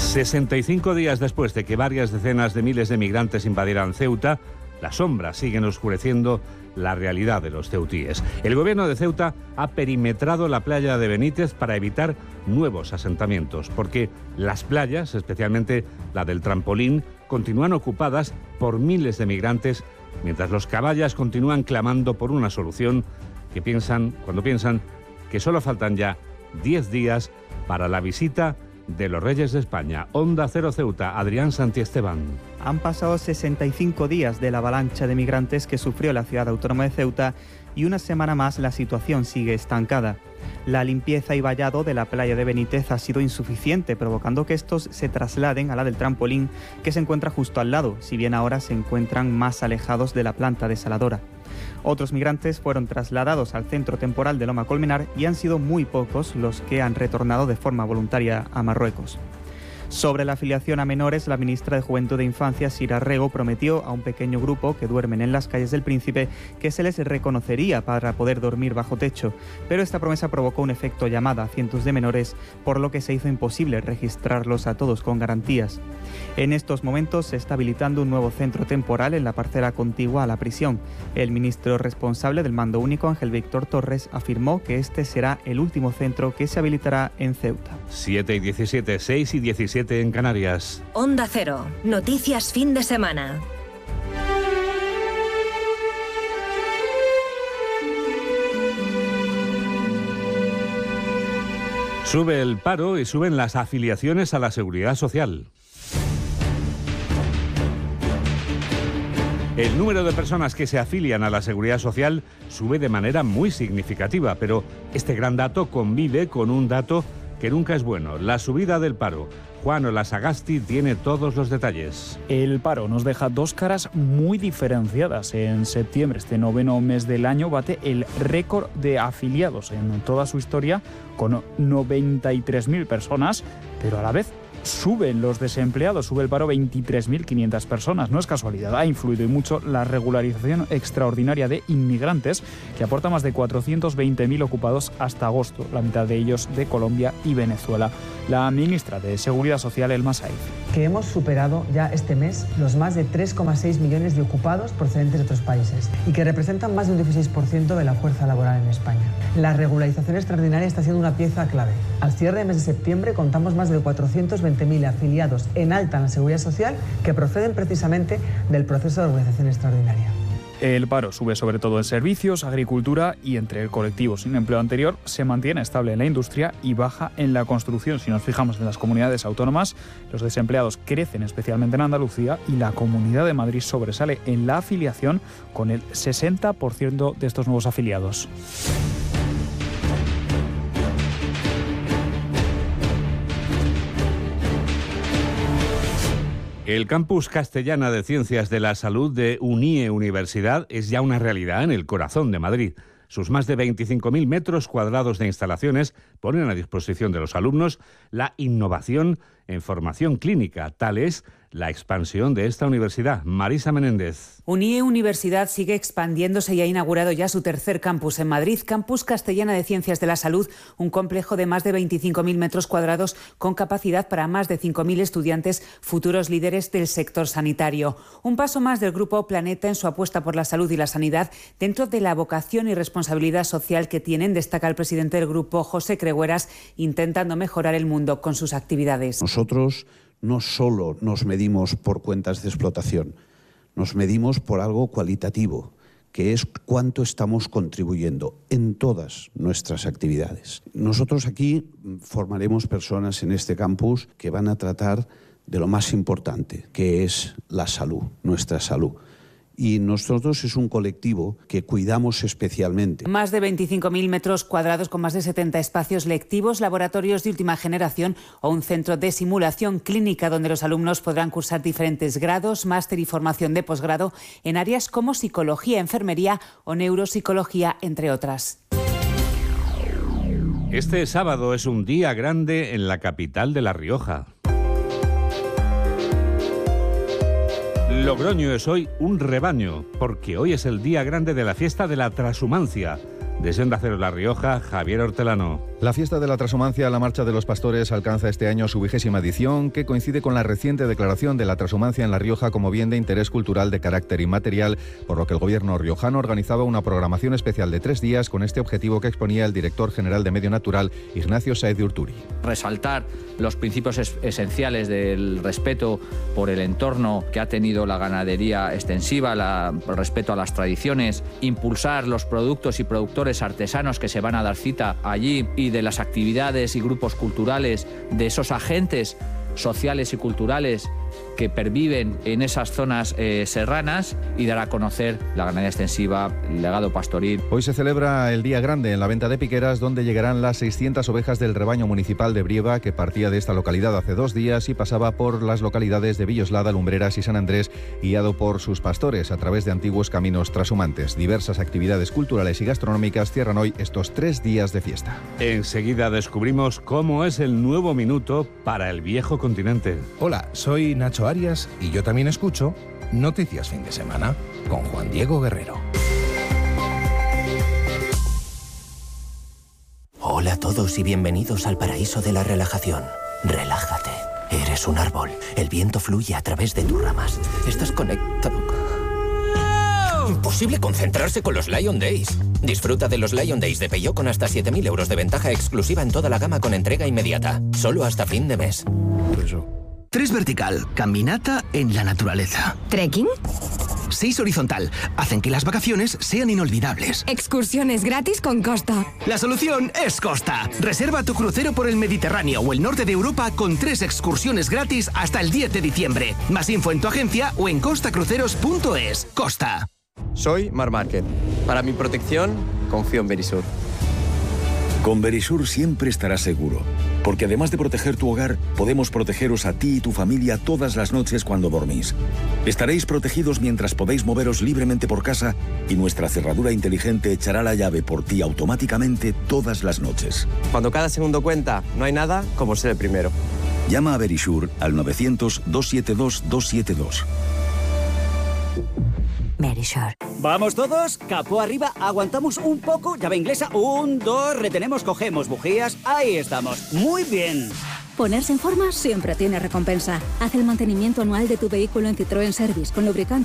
65 días después de que varias decenas de miles de migrantes invadieran Ceuta, las sombras siguen oscureciendo la realidad de los ceutíes. El gobierno de Ceuta ha perimetrado la playa de Benítez para evitar nuevos asentamientos, porque las playas, especialmente la del Trampolín, continúan ocupadas por miles de migrantes, mientras los caballas continúan clamando por una solución cuando piensan que solo faltan ya 10 días para la visita de los Reyes de España. Onda Cero Ceuta, Adrián Santiesteban. Han pasado 65 días de la avalancha de migrantes que sufrió la ciudad autónoma de Ceuta y una semana más la situación sigue estancada. La limpieza y vallado de la playa de Benítez ha sido insuficiente, provocando que estos se trasladen a la del Trampolín, que se encuentra justo al lado, si bien ahora se encuentran más alejados de la planta desaladora. Otros migrantes fueron trasladados al centro temporal de Loma Colmenar y han sido muy pocos los que han retornado de forma voluntaria a Marruecos. Sobre la afiliación a menores, la ministra de Juventud e Infancia, Sira Rego, prometió a un pequeño grupo que duermen en las calles del Príncipe que se les reconocería para poder dormir bajo techo, pero esta promesa provocó un efecto llamada a cientos de menores, por lo que se hizo imposible registrarlos a todos con garantías. En estos momentos se está habilitando un nuevo centro temporal en la parcela contigua a la prisión. El ministro responsable del Mando Único, Ángel Víctor Torres, afirmó que este será el último centro que se habilitará en Ceuta. 7 y 17, 6 y 17 en Canarias. Onda Cero, noticias fin de semana. Sube el paro y suben las afiliaciones a la Seguridad Social. El número de personas que se afilian a la Seguridad Social sube de manera muy significativa, pero este gran dato convive con un dato que nunca es bueno, la subida del paro. Juan Olasagasti tiene todos los detalles. El paro nos deja dos caras muy diferenciadas. En septiembre, este noveno mes del año, bate el récord de afiliados en toda su historia, con 93.000 personas, pero a la vez suben los desempleados, sube el paro 23.500 personas. No es casualidad, ha influido y mucho la regularización extraordinaria de inmigrantes, que aporta más de 420.000 ocupados hasta agosto, la mitad de ellos de Colombia y Venezuela. La ministra de Seguridad Social, Elma Saif. Que hemos superado ya este mes los más de 3,6 millones de ocupados procedentes de otros países y que representan más de un 16% de la fuerza laboral en España. La regularización extraordinaria está siendo una pieza clave. Al cierre del mes de septiembre contamos más de 420.000 afiliados en alta en la Seguridad Social que proceden precisamente del proceso de regularización extraordinaria. El paro sube sobre todo en servicios, agricultura y entre el colectivo sin empleo anterior se mantiene estable en la industria y baja en la construcción. Si nos fijamos en las comunidades autónomas, los desempleados crecen especialmente en Andalucía y la Comunidad de Madrid sobresale en la afiliación con el 60% de estos nuevos afiliados. El campus Castellana de Ciencias de la Salud de UNIE Universidad es ya una realidad en el corazón de Madrid. Sus más de 25.000 metros cuadrados de instalaciones ponen a disposición de los alumnos la innovación en formación clínica. Tal es la expansión de esta universidad. Marisa Menéndez. UNIE Universidad sigue expandiéndose y ha inaugurado ya su tercer campus en Madrid, Campus Castellana de Ciencias de la Salud, un complejo de más de 25.000 metros cuadrados con capacidad para más de 5.000 estudiantes, futuros líderes del sector sanitario. Un paso más del Grupo Planeta en su apuesta por la salud y la sanidad dentro de la vocación y responsabilidad social que tienen, destaca el presidente del grupo, José Cregueras, intentando mejorar el mundo con sus actividades. Nosotros no solo nos medimos por cuentas de explotación, nos medimos por algo cualitativo, que es cuánto estamos contribuyendo en todas nuestras actividades. Nosotros aquí formaremos personas en este campus que van a tratar de lo más importante, que es la salud, nuestra salud. Y nosotros es un colectivo que cuidamos especialmente. Más de 25.000 metros cuadrados con más de 70 espacios lectivos, laboratorios de última generación o un centro de simulación clínica donde los alumnos podrán cursar diferentes grados, máster y formación de posgrado en áreas como psicología, enfermería o neuropsicología, entre otras. Este sábado es un día grande en la capital de La Rioja. Logroño es hoy un rebaño, porque hoy es el día grande de la fiesta de la transhumancia, Desde Onda Cero La Rioja, Javier Hortelano. La fiesta de la Transhumancia, la Marcha de los Pastores, alcanza este año su 20ª edición, que coincide con la reciente declaración de la transhumancia en La Rioja como bien de interés cultural de carácter inmaterial, por lo que el gobierno riojano organizaba una programación especial de 3 días con este objetivo que exponía el director general de Medio Natural, Ignacio Sáez de Urturi. Resaltar los principios esenciales del respeto por el entorno que ha tenido la ganadería extensiva, el respeto a las tradiciones, impulsar los productos y productores artesanos que se van a dar cita allí y de las actividades y grupos culturales, de esos agentes sociales y culturales que perviven en esas zonas serranas, y dar a conocer la ganadería extensiva, el legado pastoril. Hoy se celebra el Día Grande en la venta de Piqueras, donde llegarán las 600 ovejas del rebaño municipal de Brieva, que partía de esta localidad hace 2 días y pasaba por las localidades de Villoslada, Lumbreras y San Andrés, guiado por sus pastores a través de antiguos caminos trashumantes. Diversas actividades culturales y gastronómicas cierran hoy estos 3 días de fiesta. Enseguida descubrimos cómo es el nuevo minuto para el viejo continente. Hola, soy Nacho Arias y yo también escucho Noticias Fin de Semana con Juan Diego Guerrero. Hola a todos y bienvenidos al paraíso de la relajación. Relájate. Eres un árbol. El viento fluye a través de tus ramas. Estás conectado. Imposible concentrarse con los Lion Days. Disfruta de los Lion Days de Peugeot con hasta 7.000 euros de ventaja exclusiva en toda la gama con entrega inmediata. Solo hasta fin de mes. 3 vertical, caminata en la naturaleza. ¿Trekking? 6 horizontal, hacen que las vacaciones sean inolvidables. Excursiones gratis con Costa. La solución es Costa. Reserva tu crucero por el Mediterráneo o el norte de Europa con 3 excursiones gratis hasta el 10 de diciembre. Más info en tu agencia o en costacruceros.es. Costa. Soy Mar Márquez. Para mi protección, confío en Verisur. Con Verisur siempre estarás seguro, porque además de proteger tu hogar, podemos protegeros a ti y tu familia todas las noches cuando dormís. Estaréis protegidos mientras podéis moveros libremente por casa y nuestra cerradura inteligente echará la llave por ti automáticamente todas las noches. Cuando cada segundo cuenta, no hay nada como ser el primero. Llama a Verisur al 900-272-272. Verisur. ¿Vamos todos? Capó arriba, aguantamos un poco, llave inglesa, 1, 2, retenemos, cogemos bujías, ahí estamos, muy bien. Ponerse en forma siempre tiene recompensa. Haz el mantenimiento anual de tu vehículo en Citroën Service con lubricante